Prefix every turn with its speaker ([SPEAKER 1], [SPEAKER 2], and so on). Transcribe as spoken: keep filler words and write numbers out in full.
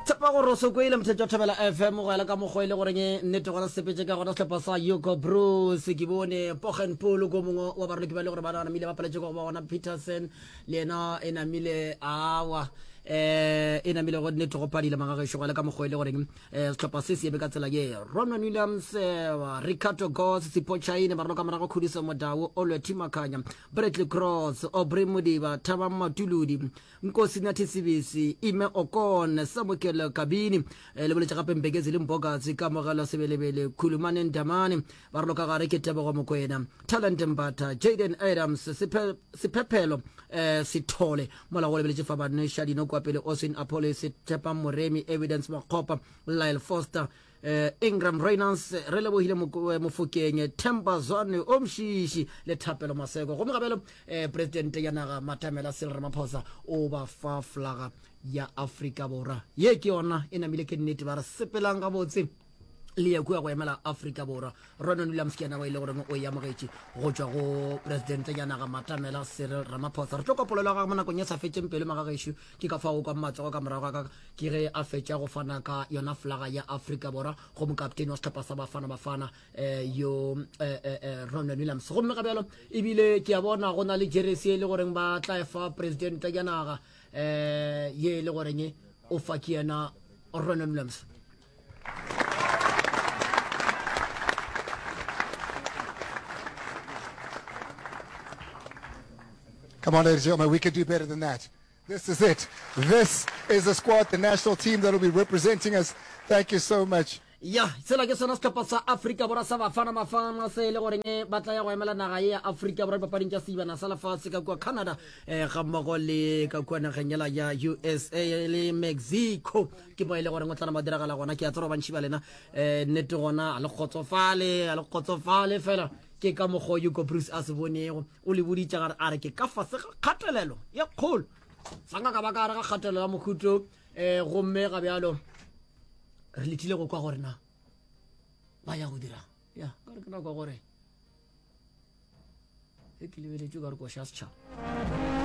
[SPEAKER 1] tsapa go roso ko ile mthetho thobela F M go ela ka mogwele gore ke nnete gona sepetse ka gona setlhopha sa Hugo Bruce ke bone Pogenpolo go mongwe wa bareki ba le gore ba na mile ba paletse go bona Peterson le ena ena mile awa eh ena mile go nnete go padile magaga go ela ka mogwele gore eh setlhopha se se be ka tsela ye Ronwen Williams Ricardo Goss Sipochaine ba roka mara go khudisa modawo Olwe Makanya Bradley Cross Aubrey Mudiba Thaba Matuludi Nkosi Nathi Sibisi Ime Okon Samukelo Kabini le bole tsa gape Mbekezi le Mboga ka mogala sebelebele Khulumane Ndamane ba roka gare ke Tebo go Mokwena Talent Mbata Jaden Adams Siphepelo eh Sithole mola go lebele tsefa ba ne Shadino kwa pele Austin Apollo Sitepa Moremi Evidence Makopa Lyle Foster Uh, Ingram Reynolds re lebohile Mofokeng Themba Zwane Omshishi le Thapelo Maseko go mogabelo eh, president ya naga Matamela Cyril Ramaphosa o ba fa flaga ya Afrika Borwa ye ke yona ena mile ke nnete ba re sepelang ga botse le ya go emela Afrika Borwa Ronwen Williams ke na wa ile gore o ya mogetši go tswa go president ya naga Matamela Cyril Ramaphosa re tloka polelo ga mona kong ya sa fetseng pele magageshu ke ka fa go kwa matsogo ka morago ka ke ge a fetša go fana ka yona flaga ya Afrika Borwa go mokapteni wa setlhopha sa Bafana Bafana eh yo eh eh Ronwen Williams go mme ga bjalo ebile ke a bona go na le jersey le gore ba tla fa president ya naga eh ye le gore nye o fa ke yana Ronwen Williams.
[SPEAKER 2] Come on, ladies and gentlemen, we can do better than that. This is it. This is the squad, the national team that will be representing us. Thank you so much.
[SPEAKER 1] Ya tsela ke sona setlhopha sa Afrika Borwa sa Bafana Bafana se le gore ba tla ya go emela naga ya Afrika Borwa ba pading tsa sibana sa lefatshe ka kwa Canada eh ga mmogo le ka kwa nageng ya U S A le Mexico ke ba ile gore ngotlana ba diragala gona ke a tsoro ba ntshi ba lena eh nnete gona a le khotsofale a le khotsofale fela ke ka mogo Hugo Bruce a se bonego o le boditse gare a re ke ka fa se kgatelelo ya kgolo sanga ka ba ka re ga kgatelelo ya mokhutlo eh go mme ga bjalo re letile go kwa gore na ba ya go dira ya ka re ke na kwa gore e ke lebeletse ka re go sha setšhaba.